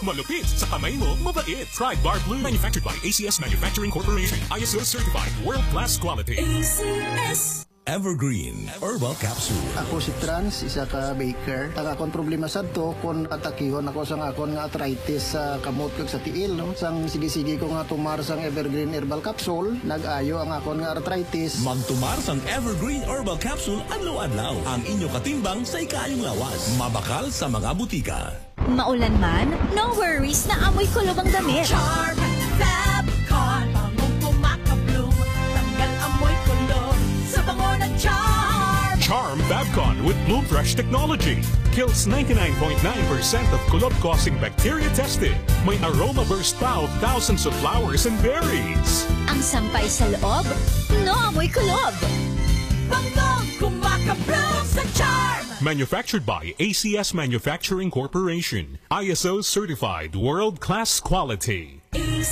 Malupit sa kamay mo, mabait. Try Bar Blue. Manufactured by ACS Manufacturing Corporation. ISO certified. World-class quality. ACS. Evergreen Herbal Capsule. Ako si Trans, isa ka baker. Taga akong problema sa to kung atakihon ako sa akon nga arthritis sa kamot kag sa tiil. No? Sang sige-sige ko nga tumar sang Evergreen Herbal Capsule, nag-ayo ang akon nga arthritis. Magtumar sang Evergreen Herbal Capsule adlaw-adlaw. Ang inyo katimbang sa ikayong lawas. Mabakal sa mga butika. Maulan man, no worries na amoy kulob ang damit. Charm Fabcon, bangong pumakabloom, tanggal amoy kulob sa bango ng Charm. Charm Fabcon with Bloom Fresh technology. Kills 99.9% of kulob-causing bacteria tested. May aroma burst pa of thousands of flowers and berries. Ang sampay sa loob, no amoy kulob. Bangong pumakabloom sa Charm. Manufactured by ACS Manufacturing Corporation. ISO certified world-class quality.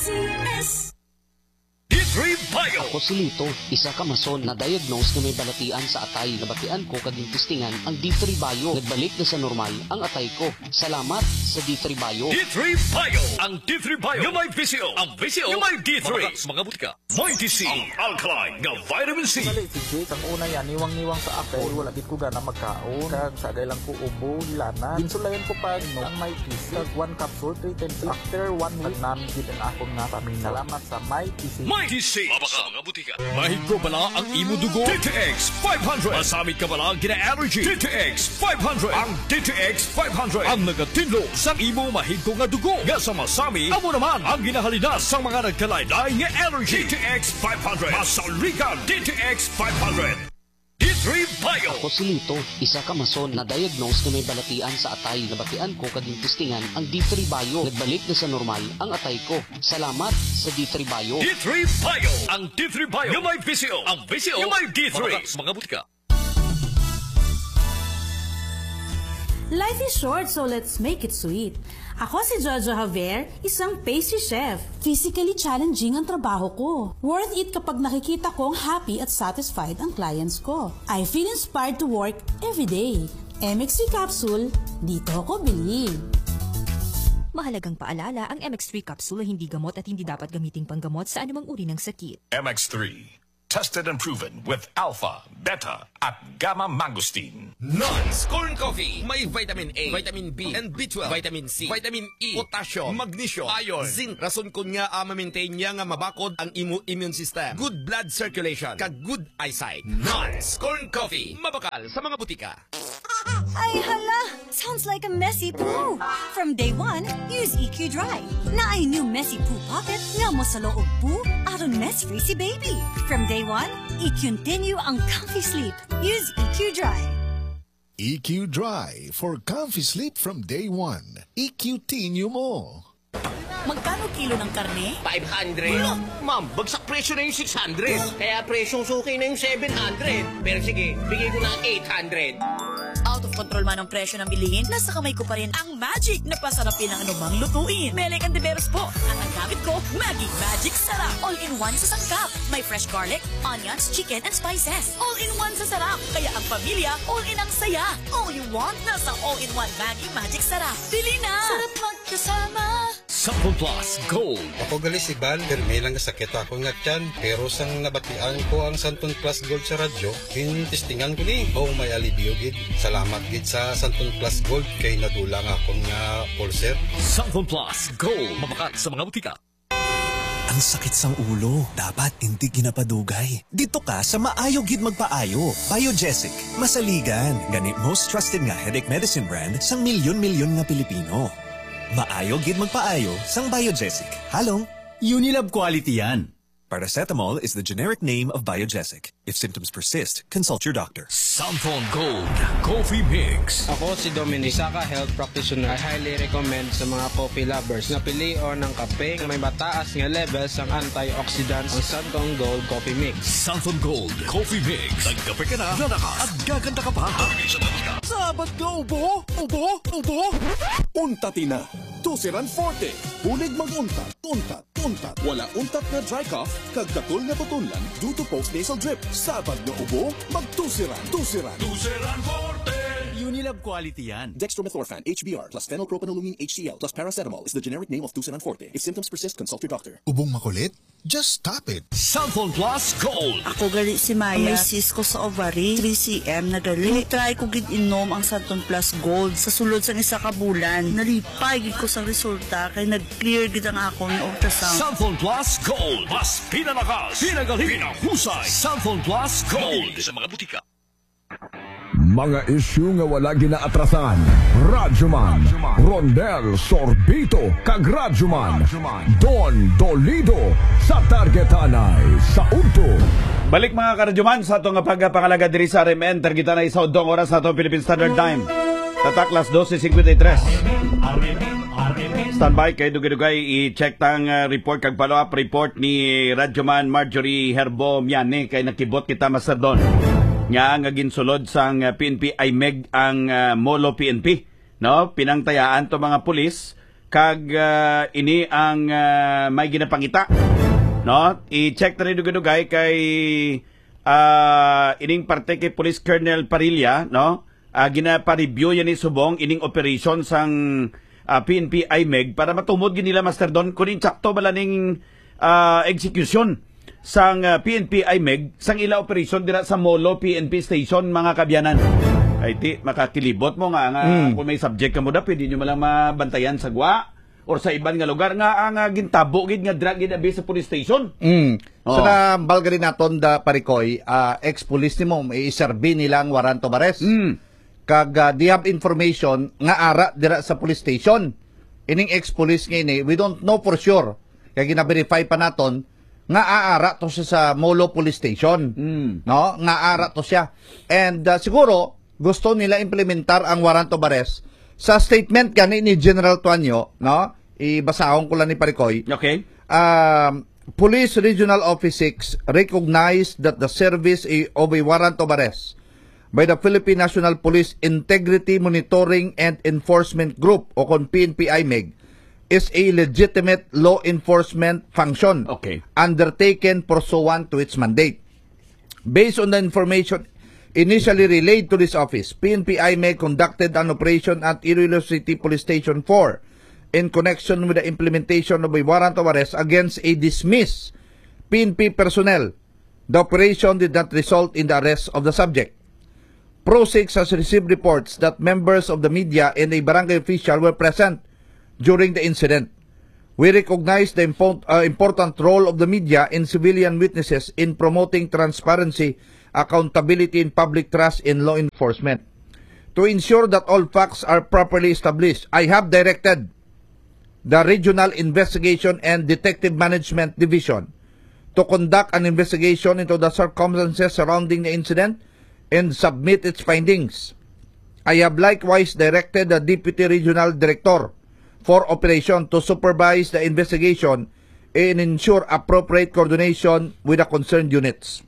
ACS. D3 Bio. Ako si Lito, isa ka mason na diagnose na may balatian sa atay. Nabatian ko kading testingan ang D3 Bio. Nagbalik na sa normal ang atay ko. Salamat sa D3 Bio. D3 Bio. Ang D3 Bio yung may VCO. Ang VCO yung may D3. Mabaka sa mga butika. May DC. Ang alkaline nga vitamin C. Mali si Jake, ang una yan, niwang-niwang sa ako. Wala git ko gana magkaon. Kag sagay lang ko ubo, hilana. Ginsulayan ko pa no, ang may PC. Kag 1 capsule, 3 times. After 1 week, namin gid ang akong nga pamina. Salamat sa may PC. May DC. Mabaka mga butika. Mahigko pala ang imo dugo. DTX 500. Masamit ka pala gina-allergy. DTX 500. Ang DTX 500. Ang nagatinlo sa imo mahigko nga dugo. Nga sa masami, amo naman ang ginahalinas sa mga nagkalaylay nga allergy. DTX 500. Masaligan DTX 500. D3 Bio. Ako si Lito, isa ka mason na diagnose na may balatian sa atay. Nabatian ko kading testingan ang D3 Bio. Nagbalik na sa normal ang atay ko. Salamat sa D3 Bio. D3 Bio. Ang D3 Bio yung may VCO. Ang VCO yung may D3. Mabaka sa mga butika. Life is short, so let's make it sweet. Ako si Jojo Javier, isang pastry chef. Physically challenging ang trabaho ko. Worth it kapag nakikita kong happy at satisfied ang clients ko. I feel inspired to work every day. MX3 Capsule, dito ako bili. Mahalagang paalala, ang MX3 Capsule ay hindi gamot at hindi dapat gamiting panggamot sa anumang uri ng sakit. MX3. Tested and proven with alpha, beta, at gamma mangosteen. Nons Corn Coffee. May vitamin A, vitamin B, and B12, vitamin C, vitamin E, potassium, magnesium, iron, zinc. Rason ko nga ma-maintain niya nga mabakod ang immune system. Good blood circulation, kag good eyesight. Nons Corn Coffee. Mabakal sa mga butika. Ay hala! Sounds like a messy poo. From day one, use EQ Dry. Na ay new messy poo pocket nga mo sa loob poo aron mess-free si baby. From day one, i-continue ang comfy sleep. Use EQ Dry. EQ Dry for comfy sleep from day one. EQ-tinue mo. Magkano kilo ng karne? 500. Ma'am, bagsak presyo na yung 600. Kaya presyong suki na yung 700. Pero sige, bigay ko na 800. Out of control man ang presyo ng bilihin, nasa kamay ko pa rin ang magic na pasarapin ng anumang lutuin. Melek Antiveros po. At ang gamit ko, Maggi Magic Sarap. All-in-one sa sangkap. May fresh garlic, onions, chicken, and spices. All-in-one sa sarap. Kaya ang pamilya, all-in ang saya. All you want, nasa all-in-one Maggi Magic Sarap. Bili na! Sarap magkasama. Sample Plus Gold. Ako gali si Bal, permi lang sakit ako nga tiyan. Pero sang nabatian ko ang Santon Plus Gold sa radyo, testingan ko ni. Oh, may alibio gid. Salamat gid sa Santon Plus Gold kay nadulang akong nga pulser. Santon Plus Gold. Mabakat sa mga butika. Ang sakit sang ulo, dapat hindi ginapadugay. Dito ka sa maayo gid magpaayo. Biogesic, masaligan. Ganit most trusted nga headache medicine brand sang milyon-milyon nga Pilipino. Maayo gid magpaayo sang Biogesic. Halong Unilab quality yan. Paracetamol is the generic name of Biogesic. If symptoms persist, consult your doctor. Santon Gold Coffee Mix. Ako si Dominic, isa ka health practitioner. I highly recommend sa mga coffee lovers na pilion ng kape na may mataas nga levels ang antioxidants ang Santon Gold Coffee Mix. Santon Gold Coffee Mix. Nagkape ka na, gana ka, at gaganda ka pa. Sabat nga ubo! Ubo! Ubo! Untatin na! Tusiran Forte. Bulig mag-untat, untat, untat. Wala untat na dry cough, kag katul na tutunlan due to post-nasal drip. Sabad na ubo, mag-tusiran, tusiran. Tusiran Forte! Unilab quality yan. Dextromethorphan HBr plus phenylpropanolamine HCl plus paracetamol is the generic name of Tusinan Forte. If symptoms persist, consult your doctor. Ubong makulit? Just stop it. Cellphone Plus Gold. Ako gali si Maya. May cyst ko sa ovary. 3cm na gali. Try ko gid inom ang Santon Plus Gold. Sa sulod sang isa ka bulan. Nalipay gid ko sa resulta kay nag-clear gid ang akong ultrasound. Cellphone Plus Gold. Mas pinalakas, pinagaling, pinahusay. Cellphone Plus Gold. Sa mga butika. Mga isyu nga wala ginaatrasan. Radyoman, Rondel Sorbito, kag Radyoman, Don Dolido, sa Targetanay, sa Udto. Balik mga karadyoman sa itong pagpangalaga diri sa RMN, Targetanay sa Udtong oras sa itong Philippine Standard Time. Tataklas 12:53. Standby kay dugay-dugay i-check tang report kag follow-up report ni Radyoman Marjorie Herbo Miane kay nakibot kita Master Don. Nga nga ginsulod sang PNP IMEG ang Molo PNP, no? Pinangtayaan to mga pulis kag ini ang may ginapangita, no? I-check na rin dugay kay ining parte kay Police Colonel Parilla, no? Ginapa-review yan ni subong ining operation sang PNP IMEG para matumod gid nila Master Don kunin sakto bala ning execution sang PNP IMEG sang ila operation dira sa Molo PNP Station mga kabyanan. Ay ti makakilibot mo nga kung may subject ka mo da pwede nyo malang mabantayan sa gwa or sa iban nga lugar nga ang gintabo gid nga drug gid abi sa police station. Sa nabalga rin naton da Parikoy, ex-police nimo may iserbi nilang warrant of arrest. Kag they have information nga ara dira sa police station. Ining ex-police ngini, we don't know for sure. Kaya gina-verify pa naton nga aara to siya sa Molo Police Station. No? Nga aara to siya. And siguro, gusto nila implementar ang warrant of arrest sa statement gani ni General Tuanyo, no? Ibasahon ko lang ni Parikoy. Okay. Police Regional Office 6 recognized that the service of a warrant of arrest by the Philippine National Police Integrity Monitoring and Enforcement Group o kon PNP IMEG is a legitimate law enforcement function undertaken pursuant to its mandate. Based on the information initially relayed to this office, PNP IMEG conducted an operation at Iloilo City Police Station 4 in connection with the implementation of a warrant of arrest against a dismissed PNP personnel. The operation did not result in the arrest of the subject. Pro 6 has received reports that members of the media and a barangay official were present during the incident. We recognize the important role of the media and civilian witnesses in promoting transparency, accountability, and public trust in law enforcement. To ensure that all facts are properly established, I have directed the Regional Investigation and Detective Management Division to conduct an investigation into the circumstances surrounding the incident and submit its findings. I have likewise directed the Deputy Regional Director for operation to supervise the investigation and ensure appropriate coordination with the concerned units.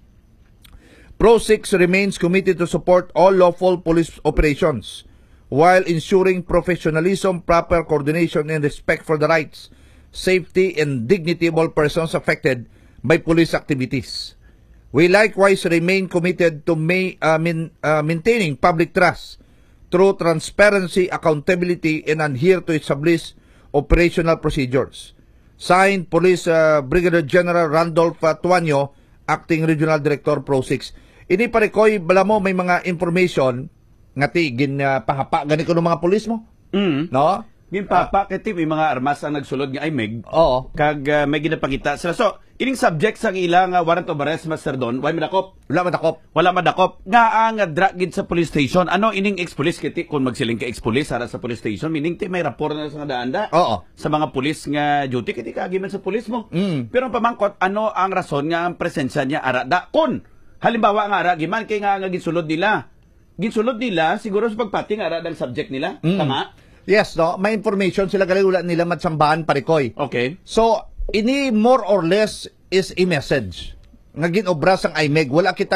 Pro 6 remains committed to support all lawful police operations while ensuring professionalism, proper coordination, and respect for the rights, safety, and dignity of all persons affected by police activities. We likewise remain committed to maintaining public trust through transparency, accountability, and adhere to established operational procedures. Signed, Police Brigadier General Randolph Tuanyo, Acting Regional Director, Pro 6. Ini Parikoy, bala mo may mga information nga tigin pahapa gani ko ng mga pulis mo? No? Ginpapa kay may mga armas ang nagsulod nga IMEG. Oo. Kag may ginapakita sila. So, ining subject sang ilang warrant of arrest, Master Don, wala madakop. Wala madakop. Nga ang drag gid sa police station. Ano ining ex-police kiti kung magsiling ka ex-police para sa police station, meaning ti may rapor na sa daanda. Oo. Sa mga police nga duty kiti kagiman sa police mo. Pero ang pamangkot, ano ang rason nga ang presensya niya arada kun halimbawa nga ara giman kay nga ginsulod nila. Ginsulod nila siguro sa pagpati nga arada ang subject nila. Tama? Yes, no? May information sila galing nila matsambahan Parikoy. Okay. So, ini more or less is a message. Nga ginobra sang IMEG. Wala kita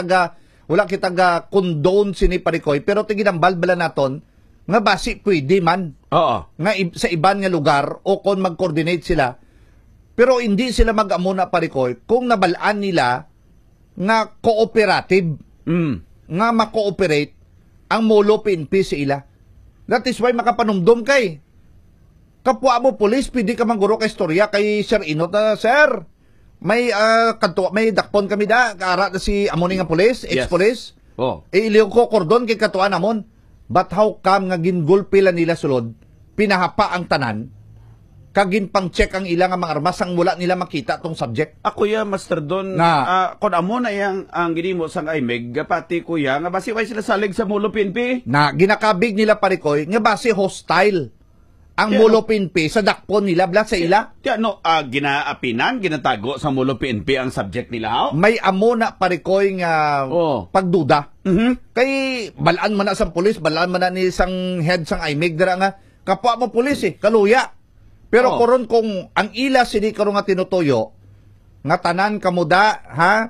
ga condone sini Parikoy, pero tiginambal bala naton nga basi pwede man. Oo. Nga sa iban nga lugar o kung mag-coordinate sila. Pero hindi sila mag-amuna Parikoy kung nabalaan nila nga cooperative. Nga ma-cooperate ang mulo PNP sa ila. That is why makapanumdum kay. Kapwa mo pulis, pwede ka mangguro kay istorya kay Sir Inot na, Sir, may dakpon kami da, kaara na si amon nga pulis, ex-pulis. Oh. Iliw ko kordon kay katuan amon. But how come nga gingulpila nila sulod, pinahapa ang tanan, kagin pang check ang ilang mga armas ang wala nila makita tong subject. Ako ya Master Don kon amo na yang ang ginimo sang IMEG pati kuya nga basi way sila salig sa mulo PNP na ginakabig nila parikoy nga basi hostile ang mulo PNP sa dakpon nila bla sa ila. Kaya ginaapinan ginatago sa mulo PNP ang subject nila. May amo na parikoy nga pagduda. Kay balaan man na sang pulis, balaan man na ni sang head sang IMEG dira nga kapwa mo pulis kaluya. Pero koron kung ang ila sini karon nga tinutuyo nga tanan kamuda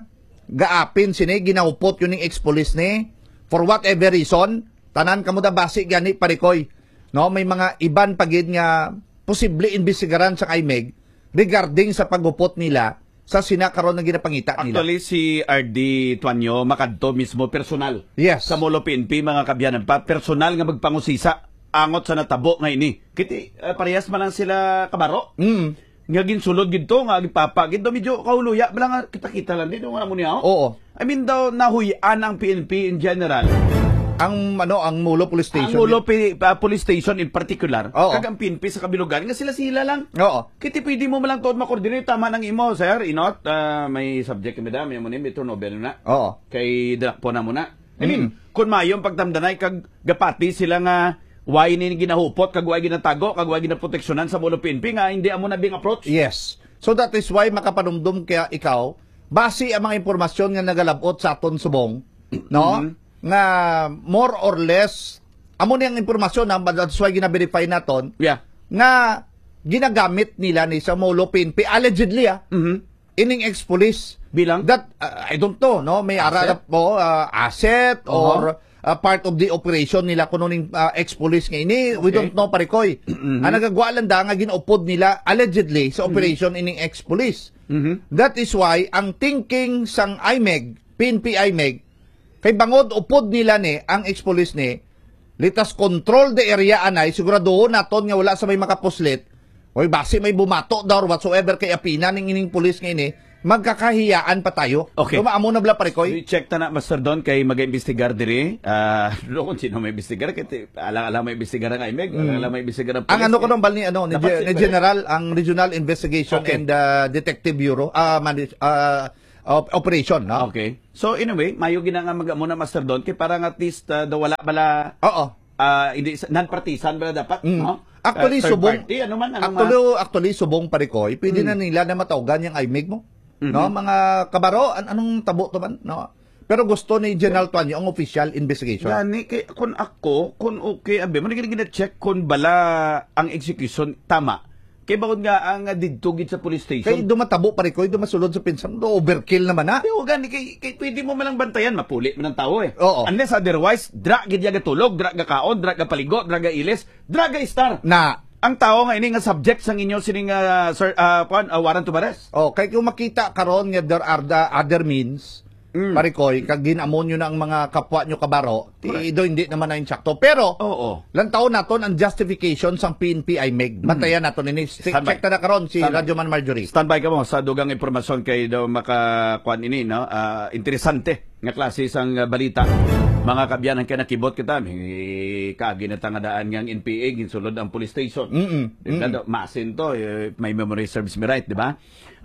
gaapin sini ginaupot yun ning ex-police ni for whatever reason tanan kamuda basi gani parikoy no may mga iban pagid nga posible investigaran sa IMEG regarding sa pagupot nila sa sina karon nga ginapangita nila. Actually si RD Tuanyo makadto mismo personal. Yes. Sa mulo PNP mga kabyanan pa personal nga magpangusisa angot sa natabo nga ini. Kiti parehas man lang sila kabaro. Nga ginsulod gidto nga gipapa gidto medyo kauluya bala nga kita-kita lang din wala mo niya. Oo. I mean daw nahuyan ang PNP in general. Ang ang Mulo Police Station. Ang Mulo Police Station in particular. Kag ang PNP sa kabilugan nga sila lang. Oo. Kiti pwede mo malang tuod ma-coordinate tama nang imo sir Inot may subject kami da may mo ni metro Nobel na. Oo. Kay dakpo na muna. I mean kun mayong pagtamdanay kag gapati sila nga why ni ginahupot kag why ginatago kag why ginaproteksyonan sa mulo PNP nga hindi amo na bing approach. Yes. So that is why makapanumdum kaya ikaw base ang mga impormasyon nga nagalabot sa aton subong no nga more or less amo niyang impormasyon na that's why gina-verify naton nga ginagamit nila ni sa mulo PNP allegedly ining ex-police bilang that I don't know no may ararap po asset or part of the operation nila kununing ex-police nga ini. We don't know parikoy. Ang nagagawa lang nga ginaupod nila allegedly sa operation ining ex-police. That is why ang thinking sang IMEG, PNP IMEG, kay bangod upod nila ni ang ex-police ni, let us control the area anay, siguraduhon naton nga wala sa may makapuslit, oy basi may bumato daw or whatsoever kay apina ning ining police nga ini, magkakahiyaan pa tayo. Okay. Tumaamo na bala parikoy. Check ta na Master Don kay mag-imbestigar diri. Kung sino may imbestigar kay ala may imbestigar ang IMEG, ala may imbestigar ang police. Ang ko nang bal ni ni General ang Regional Investigation and Detective Bureau operation, no? Okay. So anyway, mayo gina nga magamo na Master Don kay parang at least wala bala hindi non-partisan bala dapat, no? Actually subong party, actually subong parikoy, pwede na nila na matawgan yung IMEG mo. No, mga kabaro, anong tabo to man? No. Pero gusto ni General Tuanyo ang official investigation. Gani kay kun okay abe, man gina-check kun bala ang execution tama. Kay bakod nga ang didtugid sa police station. Kay dumatabo parikoy, dumasulod sa pinsan, overkill naman na. Pero gani kay pwede mo malang bantayan, mapuli man ang tao Oo. Unless otherwise, dra gid yaga tulog, dra ga kaon, dra ga paligo, dra ga ilis, dra ga star. Na ang tao nga ini nga subject sang inyo sining warrant to arrest. Kay kung makita karon nga there are the other means parikoy kag ginamon nyo na ang mga kapwa nyo kabaro hindi naman na insakto pero lantaw naton ang justification sang PNP IMEG bantayan naton ini check ta na karon si Radyoman Marjorie. Standby ka mo sa dugang impormasyon kay daw makakuan ini no interesante nga klase sang balita mga kabyanan kay nakibot kita kaagi na tangadaan ngang NPA ginsulod ang police station. Masin to may memory serves me right di ba?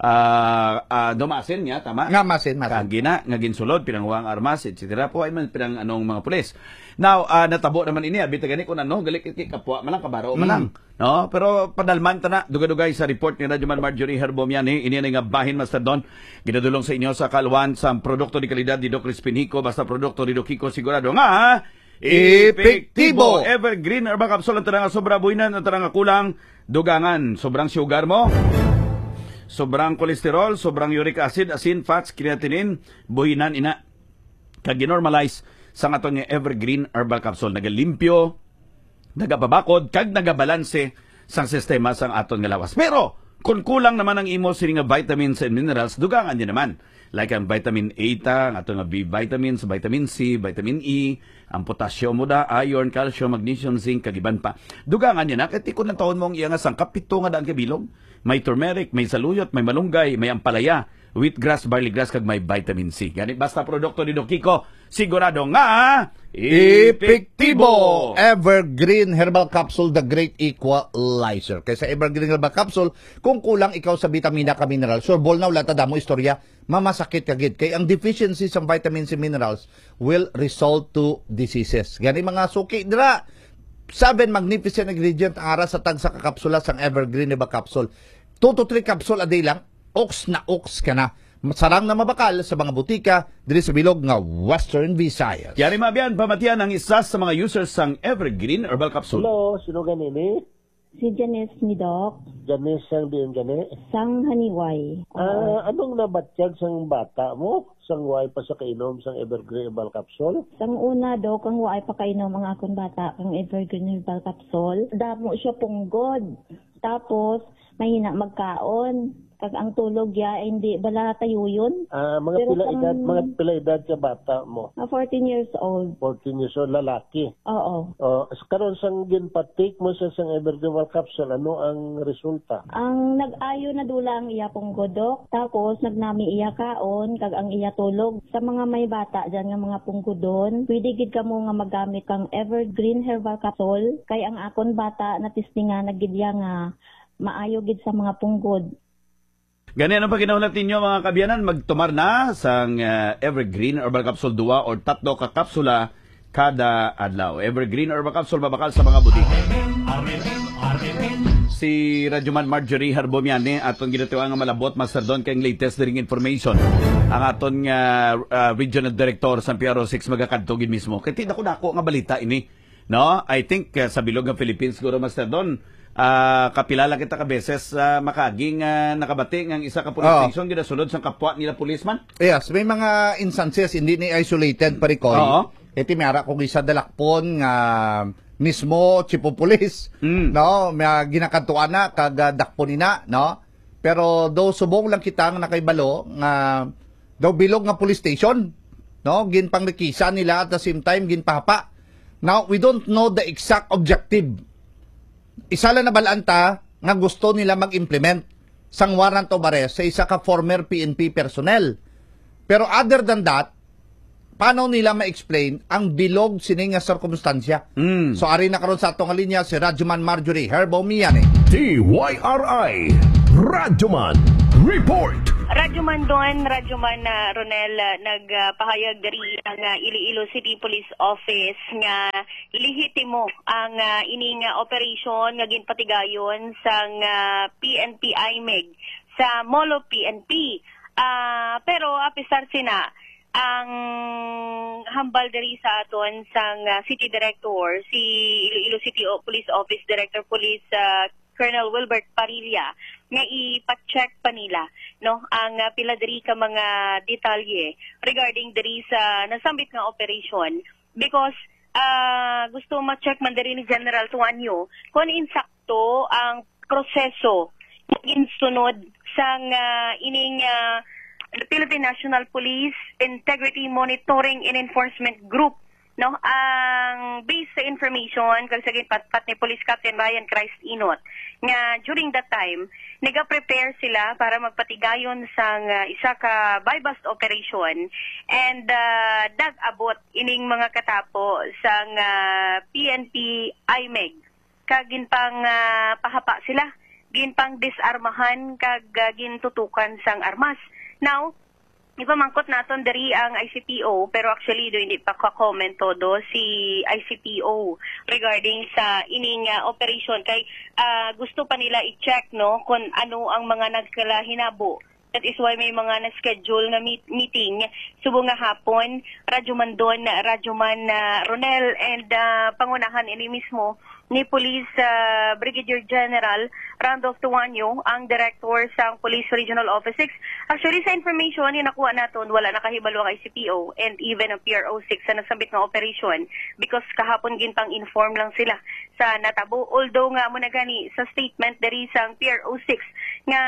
Domasin niya tama nga masin kagi na nga ginsulod pinanguang armas etc. po ay man pinang anong mga pulis. Now natabo naman ini abi gani kun ano gali kay kapwa man lang kabaro man lang no pero padalman ta na dugay-dugay sa report ni Radyoman Marjorie Herbomiani ini nga bahin Master Don ginadulong sa inyo sa kalwan sa produkto di kalidad di Doc Crispin Hico basta produkto di Doc Hico sigurado nga epektibo evergreen herbal capsule ang tarang sobra buinan ang tarang kulang dugangan sobrang sugar mo sobrang kolesterol, sobrang uric acid, asin, fats, creatinine, buhinan ina. Kag ginormalize sa aton nga evergreen herbal capsule nagalimpyo, nagapabakod, kag nagabalanse sang sistema sang aton nga lawas. Pero Kung kulang naman ang imo sini nga vitamins and minerals, dugangan niya naman. Like ang vitamin A ta, ato nga B vitamins, vitamin C, vitamin E, ang potassium mo da, iron, calcium, magnesium, zinc, kagiban pa. Dugangan niya na, kati ko na taon mo ang iya nga sangkap, 7 nga daan kabilog. May turmeric, may saluyot, may malunggay, may ampalaya, wheatgrass, barley grass, kag may vitamin C. Ganit basta produkto ni Doc Kiko, sigurado nga epektibo! Evergreen Herbal Capsule, the great equalizer. Kaysa Evergreen Herbal Capsule, kung kulang ikaw sa vitamina ka mineral, sure, bol na ulata damo istorya, mamasakit kagid. Kay ang deficiency sa vitamins and minerals will result to diseases. Gani mga suki, dira, 7 magnificent ingredient ang ara sa tag sa kakapsula sang Evergreen Herbal Capsule. 2 to 3 capsule a day lang, ox na ox ka na. Sarang na mabakal sa mga butika diri sa bilog nga Western Visayas. Yari mabiyan, pamatian ang isa sa mga users sang Evergreen Herbal Capsule. Hello, sino ganini? Si Janice ni Doc. Janice sang diyan gani? Sang Haniway. Anong nabatsyag sang bata mo? Sang way pa sa kainom sang Evergreen Herbal Capsule? Sang una, Doc, ang way pa kainom ang akong bata kang Evergreen Herbal Capsule. Damo siya punggod. Tapos, mahina magkaon. Kag ang tulog ya hindi bala tayo yun. Mga pila edad sa bata mo? 14 years old. 14 years old, lalaki. Oo. Karon sang ginpatik mo sa sang Evergreen Capsule, ano ang resulta? Ang nag-ayo na dula ang iya pong godok, tapos nagnami iya kaon, kag ang iya tulog. Sa mga may bata dyan nga mga punggudon, pwede gid ka mo nga magamit kang Evergreen Herbal Capsule, kay ang akon bata na tistinga nagidya nga maayo gid sa mga punggod. Ganyan ang paginahulat ninyo mga kabyanan, magtumar na sang Evergreen Herbal Capsule 2 or 3 ka kapsula kada adlaw. Evergreen Herbal Capsule babakal sa mga butika. Si Radyoman Marjorie Harbomiane atong ginatuwa nga malabot master don kay latest ring information. Ang aton nga regional director sa PRO 6 magakadtogin mismo. Kay tinako nga balita ini, no? I think sa bilog ng Philippines siguro master don. Kapilala kita ka beses makaging nakabati ang isa ka police station ginasunod sa kapwa nila policeman. Yes, may mga instances hindi ni isolated parikoy. Iti mayara kung isa dalakpon nga mismo chipo police, no, may ginakantuan na kag dakpon ina, no. Pero do subong lang kita nga nakaibalo nga daw bilog nga police station, no, ginpangrikisa nila at the same time ginpahapa. Now, we don't know the exact objective. Isa lang na balanta nga gusto nila mag-implement sang warrant of arrest sa isa ka former PNP personnel. Pero other than that, paano nila ma-explain ang bilog sining nga circumstansya? So ari na karon sa atong linya si Radyoman Marjorie Harbomiane. TYRI Radyoman Report. Radyoman Don, Radyoman Ronel, nagpahayag dari ang Iloilo City Police Office nga lehitimo ang ining operation nga ginpatigayon sang PNP IMEG sa Molo PNP. Pero apisar sina ang hambal dari sa aton sang City Director, si Iloilo City Police Office Director Police Colonel Wilbert Parilla, nga ipa-check pa nila, no, ang pila diri ka mga detalye regarding diri sa nasambit nga operation, because gusto ma-check man diri ni General Tuanyo kung insakto ang proseso ginsunod sang ining Philippine National Police Integrity Monitoring and Enforcement Group, no, ang based sa information kag sa gitpat ni Police Captain Ryan Christ Inot nga during that time nega-prepare sila para magpatigayon sang isa ka buy-bust operation and dag-abot ining mga katapo sang PNP IMEG kag ginpang pahapa sila, ginpang disarmahan kag gintutukan sang armas. Now, ipamangkot naton diri ang ICPO, pero actually do hindi pa ka-comment todo si ICPO regarding sa ining operation kay gusto pa nila i-check, no, kung ano ang mga nagkalahinabo. That is why may mga na-schedule na meeting subong nga hapon, Radyoman Don, Radyoman Ronel, and pangunahan ini mismo ni Police Brigadier General Randolph Tuanyo, ang Director sa Police Regional Office 6. Actually, sa information yung nakuha natin, wala nakahibalo ang ICPO and even ang PRO 6 sa nasambit ng operation because kahapon ginpang inform lang sila sa natabo. Although nga muna gani sa statement dari sa PRO 6 nga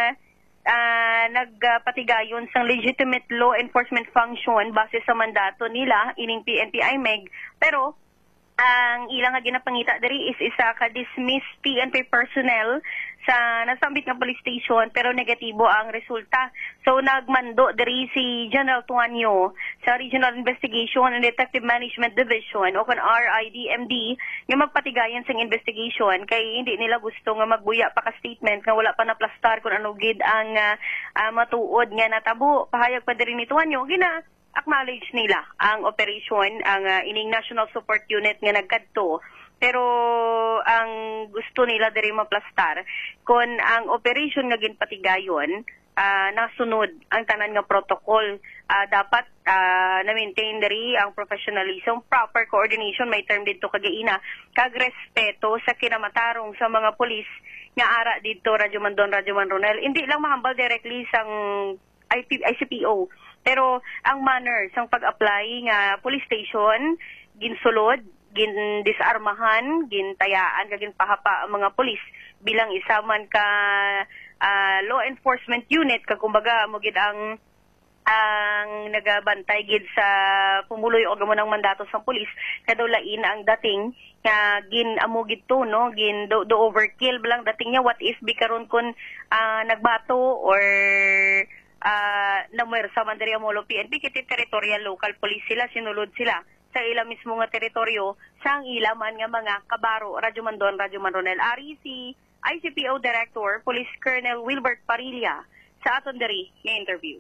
nagpatigayon sang legitimate law enforcement function base sa mandato nila ining PNP IMEG, pero ang ilang nga ginapangita diri is isa ka dismissed PNP personnel sa nasambit nga police station pero negatibo ang resulta. So nagmando diri si General Tuanyo sa Regional Investigation and Detective Management Division o kan RIDMD nga magpatigayan sang investigation kay hindi nila gusto nga magbuya pa ka statement nga wala pa naplastar kung ano gid ang matuod nga natabo. Pahayag pa diri ni Tuanyo acknowledge nila ang operation, ang ining National Support Unit nga nagkadto. Pero ang gusto nila diri maplastar kung ang operation nga ginpatigayon nasunod ang tanan nga protocol. Dapat na-maintain diri ang professionalism, proper coordination, may term dito kagaina, kag respeto sa kinamatarong sa mga pulis nga ara dito Radyo Man Ronel. Hindi lang mahambal directly sang ICPO, pero ang manner sang pag-apply nga police station ginsulod, gindisarmahan, gintayaan, ginpahapa ang mga pulis bilang isa man ka law enforcement unit kag kumbaga mo gid ang nagabantay gid sa pumuloy og amo ng mandato sa pulis kadulain ang dating nga ginamo gid to no do overkill bilang dating niya what if bikaron kun nagbato or namuwer sa Mandaria Molo PNP kiti territorial local police sila, sinulod sila sa ila mismo nga teritoryo sang ilaman nga mga kabaro. Radyo Man Ronel. Ari si ICPO Director Police Colonel Wilbert Parilla sa aton diri nga interview.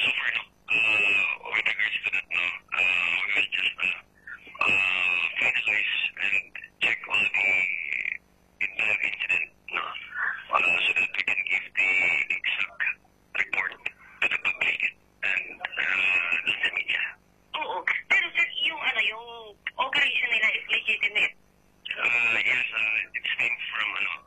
With regards to that, we will just finalize and check all the entire incident so that we can give the exact report to the public and the media. Oo. Pero sir, yung operation nila is legitimate? Yes, it stems from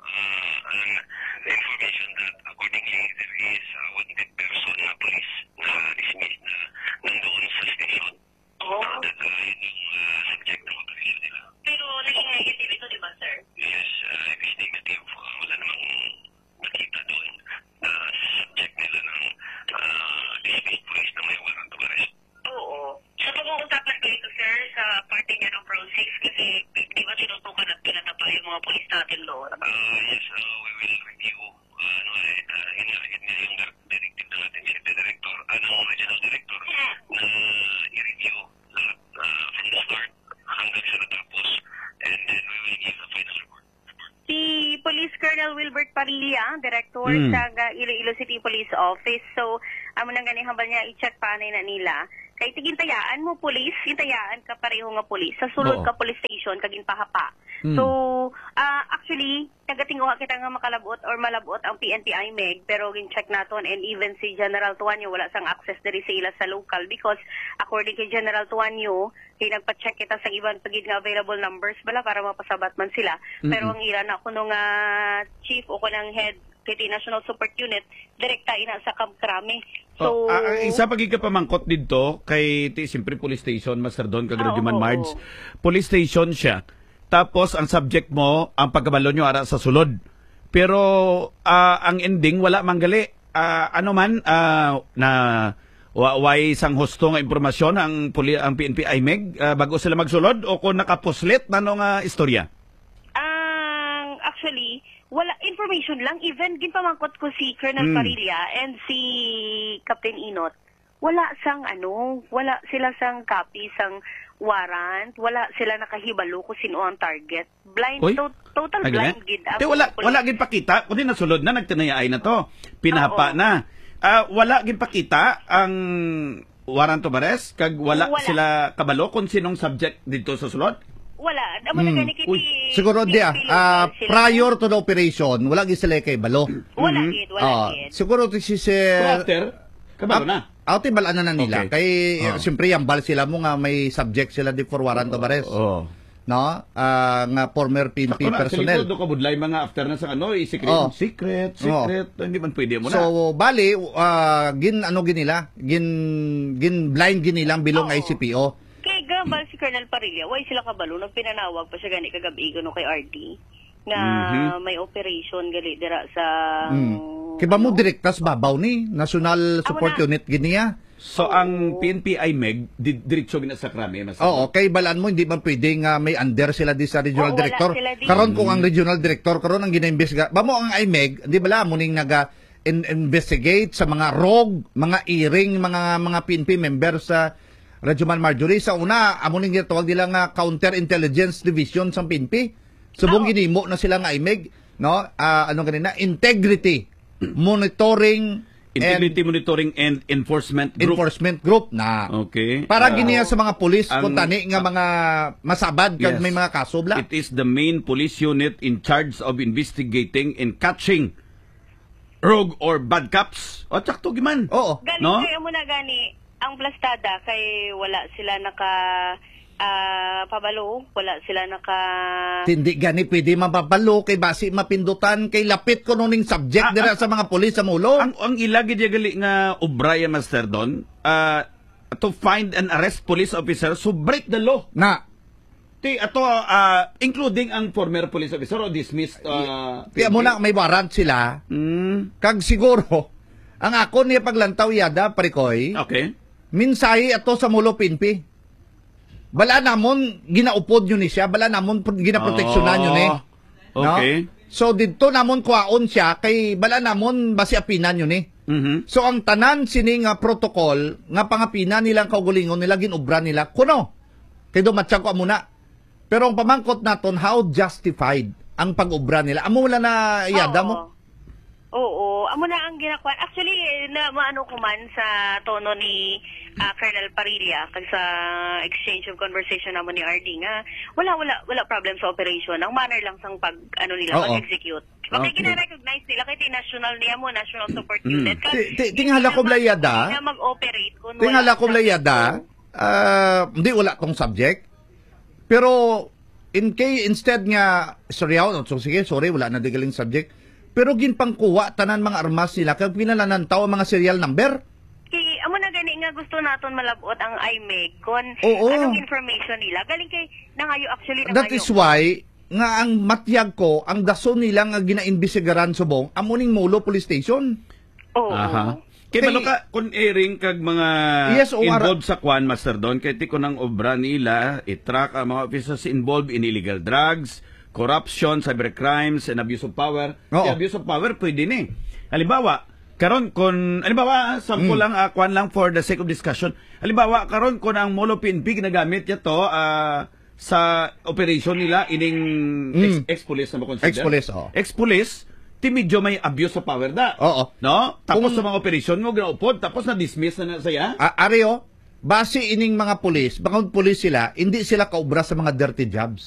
the information that accordingly there is a wanted person na police na dismissed na nandoon sa station. That yun yung subject ng operation nila. Pero naging negative ito, di ba sir? Yes, it is negative. Wala namang nakita doon na subject nila ng dismissed police na may warrant of arrest. Oo. Sa pag-uusapan ko ito sir, sa parte niya ng process kasi di ba tinutukan at pinatapa yung mga police natin doon? Yes, we will review yun yung directive na natin si Director, Regional Director na i-review lahat from the start hanggang sa natapos and then we will give a final report. Si Police Colonel Wilbert Parilla, Director sa Iloilo City Police Office. So, amo nang ganihambal niya i-check panay na nila. Kay tigintayaan mo police, intayaan ka pareho nga police sa sulod ka police station kagin pahapa. So, actually, nagatinguha kita nga makalabot or malabot ang PNP IMEG pero gin-check naton and even si General Tuanyo wala sang access diri sa ila sa local because according kay General Tuanyo, kay nagpa-check kita sa iban pagid nga available numbers bala para mapasabat man sila. Pero ang ila na kuno nga chief o kunang head kiti National Support Unit direkta ina sa Camp Crame. So isa pagika pamangkot didto kay siyempre police station Master Don kag Man Marge. Police station siya. Tapos ang subject mo ang pagkabalo nyo ara sa sulod. Pero ang ending wala manggali. Ano man na way sang husto nga impormasyon ang PNP IMEG bago sila magsulod o kung nakapuslit nano nga istorya? Actually wala information lang, even ginpamangkot ko si Colonel Parilla and si Captain Inot. Wala sila sang copy sang warrant, wala sila nakahibalo kung sino ang target. Blind, total blind gid. Wala gid pakita, kundi nasulod na nagtinayay na to. Pinahapa na. Wala gid pakita ang warrant of arrest kag wala sila kabalo kung sinong subject dito sa sulod. Wala. Siguro prior to the operation, wala gid sila kay balo. Wala gid. Siguro si Sir after kabalo na. Ate balaan na nila. Kay siyempre yambal sila mo nga may subject sila di for warrant of arrest. No? Nga former PNP personnel. Actually, ko budlay mga after na sa secret. Hindi man pwede mo na. So, bali, gin blind gin nilang bilong ICPO. Kay gambal si Colonel Parilla, why sila kabalo? Nagpinanawag pa siya gani kagabi no kay RD na may operation gali dira sa Kaya ba mo direktas babaw ni National Support Unit giniya? So ang PNP IMEG diretso gina sa krami mas. Oo, kay balaan mo hindi man pwedeng may under sila di sa regional Oo, wala director. sila di. Karon kung ang regional director karon ang gina-investiga. Bamo ang IMEG, di bala mo ning investigate sa mga rogue, mga iring, mga PNP members sa Radyoman Marjorie. Sa una, amo ning gitawag nila nga Counter Intelligence Division sa PNP. Subong ginimo na sila nga IMEG, no? Ano ganina? Integrity Monitoring and Enforcement Group na. Okay. Para giniya sa mga pulis ang- kung tani nga mga masabad kag Yes. may mga kaso bla. It is the main police unit in charge of investigating and catching rogue or bad cops. O tsakto giman. Oo. Galing No? kayo muna gani ang plastada kay wala sila naka pabalo, wala sila naka Hindi gani pwede mapapalo kay basi mapindutan kay lapit ko nuning subject dira sa mga pulis sa mulo. Ang ilagi diya gali nga O'Brien Master Don, to find and arrest police officer so break the law. Na. Ti ato including ang former police officer o dismissed. Kaya muna may warrant sila. Kag siguro ang ako niya paglantaw yada parikoy. Okay. Minsahi ato sa mulo PNP. Bala namon ginaupod yun ni siya, bala namon ginaproteksyonan yun eh. Okay. No? So dito namon kuwaon siya kay bala namon basi apinan yun eh. So ang tanan sini nga protocol nga pangapina nilang kaugulingon nila ginubra nila kuno. Kay do matsyag ko muna. Pero ang pamangkot naton how justified ang pag-ubra nila. Amo wala na yada mo. Oo, amo na ang ginakuan. Actually, na maano ko man sa tono ni Colonel Parilla kag sa exchange of conversation namo ni RD nga wala problem sa operation. Ang manner lang sang pag ano nila pag-execute. Okay, gina-recognize nila kay national niya mo, National Support Unit. Tingala ko blayada. Na mag-operate kun Tingala ko blayada. Hindi wala tong subject. Pero instead nga sorry wala na digaling subject. Pero ginpangkuha tanan mga armas nila kag pinalanantaw ang mga serial number. Amo na gani nga gusto naton malabot ang IMEG kon Oo. anong information nila. Galing kay nangayo actually That is why nga ang matyag ko ang dason nila nga ginaimbestigaran subong amuning Molo Police Station. Oo. Aha. Kay balo ka kun airing kag mga Yes, involved sa kwan Master Don kay ti ko nang obra nila i-track ang mga officers involved in illegal drugs, corruption, cybercrimes, and abuse of power. Kaya abuse of power pwede ni. Halimbawa, karon kon sample lang kwan lang for the sake of discussion. Halimbawa, karon kon ang Molo PNP ginagamit yato sa operation nila ining ex-police na mo consider. Ex-police, Ex-police, ti medyo may abuse of power da. Oo. No? Tapos sa mga operation mo ginaupod, tapos na-dismiss na saya. Areo, base ining mga pulis, bangod pulis sila, hindi sila kaubra sa mga dirty jobs.